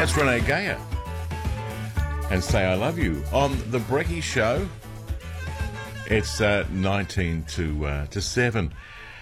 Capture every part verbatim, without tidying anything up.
That's Renee Gayer. And Say I Love You on The Brekkie Show. It's uh, nineteen to, uh, to seven.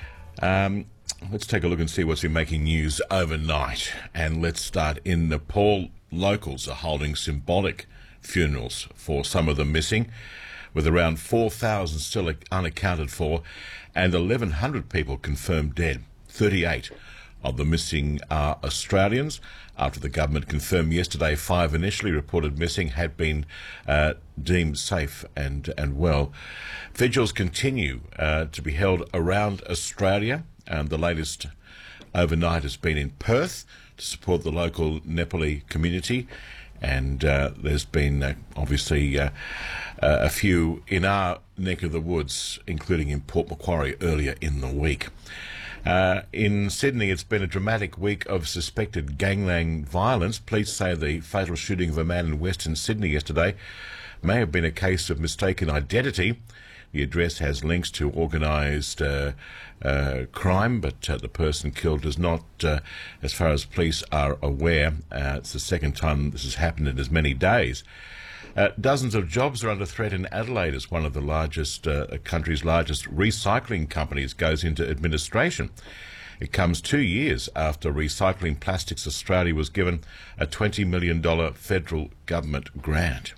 Um, let's take a look and see what's been making news overnight. And let's start in Nepal. Locals are holding symbolic funerals for some of the missing, with around four thousand still unaccounted for and eleven hundred people confirmed dead. thirty-eight of the missing are Australians, after the government confirmed yesterday five initially reported missing had been uh, deemed safe and, and well. Vigils continue uh, to be held around Australia, and the latest overnight has been in Perth to support the local Nepali community, and uh, there's been uh, obviously uh, uh, a few in our neck of the woods, including in Port Macquarie earlier in the week. Uh, in Sydney, it's been a dramatic week of suspected gangland violence. Police say the fatal shooting of a man in Western Sydney yesterday may have been a case of mistaken identity. The address has links to organised uh, uh, crime, but uh, the person killed is not, uh, as far as police are aware. Uh, it's the second time this has happened in as many days. Uh, dozens of jobs are under threat in Adelaide as one of the largest, uh, country's largest recycling companies goes into administration. It comes two years after Recycling Plastics Australia was given a twenty million dollars federal government grant.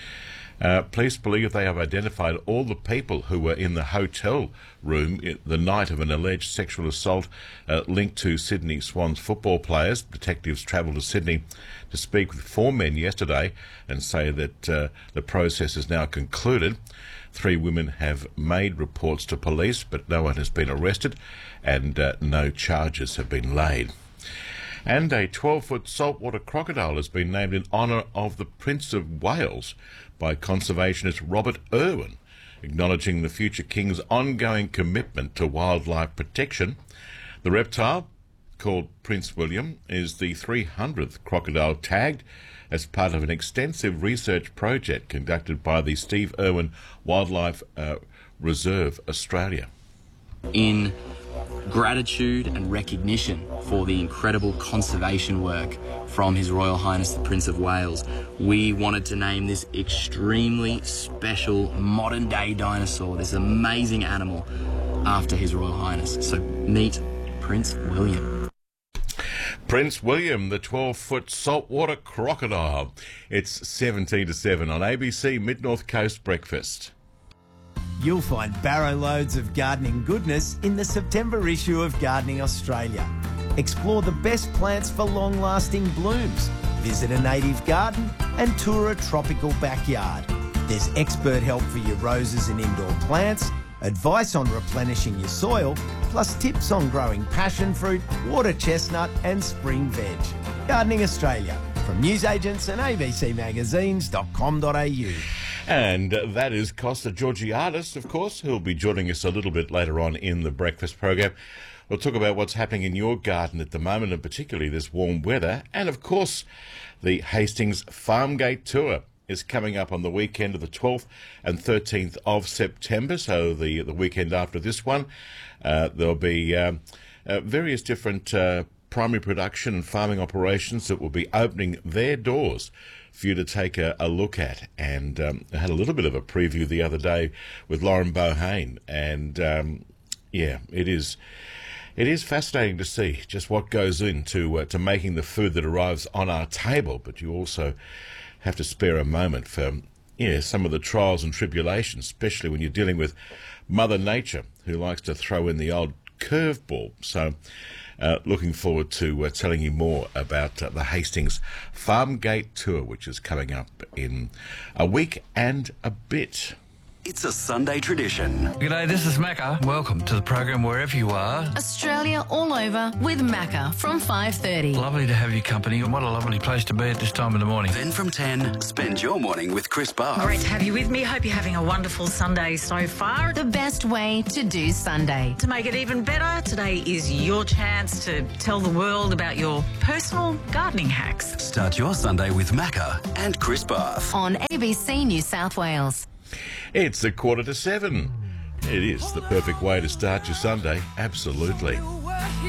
Uh, police believe they have identified all the people who were in the hotel room the night of an alleged sexual assault uh, linked to Sydney Swans football players. Detectives travelled to Sydney to speak with four men yesterday and say that uh, the process is now concluded. Three women have made reports to police, but no one has been arrested and uh, no charges have been laid. And a twelve-foot saltwater crocodile has been named in honour of the Prince of Wales by conservationist Robert Irwin, acknowledging the future king's ongoing commitment to wildlife protection. The reptile, called Prince William, is the three hundredth crocodile tagged as part of an extensive research project conducted by the Steve Irwin Wildlife uh, Reserve Australia. In gratitude and recognition for the incredible conservation work from His Royal Highness the Prince of Wales, we wanted to name this extremely special modern day dinosaur, this amazing animal, after His Royal Highness. So meet Prince William. Prince William, the twelve-foot saltwater crocodile. It's seventeen to seven on A B C Mid-North Coast Breakfast. You'll find barrow loads of gardening goodness in the September issue of Gardening Australia. Explore the best plants for long-lasting blooms. Visit a native garden and tour a tropical backyard. There's expert help for your roses and indoor plants, advice on replenishing your soil, plus tips on growing passion fruit, water chestnut and spring veg. Gardening Australia, from newsagents and a b c magazines dot com dot a u. And that is Costa Georgiadis, of course, who'll be joining us a little bit later on in the breakfast program. We'll talk about what's happening in your garden at the moment, and particularly this warm weather. And, of course, the Hastings Farmgate Tour is coming up on the weekend of the twelfth and thirteenth of September, so the, the weekend after this one. Uh, there'll be uh, uh, various different uh, primary production and farming operations that will be opening their doors for you to take a, a look at. And um, I had a little bit of a preview the other day with Lauren Bohane, and um, yeah, it is it is fascinating to see just what goes into uh, to making the food that arrives on our table. But you also have to spare a moment for yeah some of the trials and tribulations, especially when you're dealing with Mother Nature, who likes to throw in the old curveball. So Uh, looking forward to uh, telling you more about uh, the Hastings Farmgate Tour, which is coming up in a week and a bit. It's a Sunday tradition. G'day, this is Macca. Welcome to the program wherever you are. Australia all over with Macca from five thirty. Lovely to have your company, and what a lovely place to be at this time of the morning. Then from ten, spend your morning with Chris Bath. Great to have you with me. Hope you're having a wonderful Sunday so far. The best way to do Sunday. To make it even better, today is your chance to tell the world about your personal gardening hacks. Start your Sunday with Macca and Chris Bath. On A B C New South Wales. It's a quarter to seven. It is the perfect way to start your Sunday, absolutely.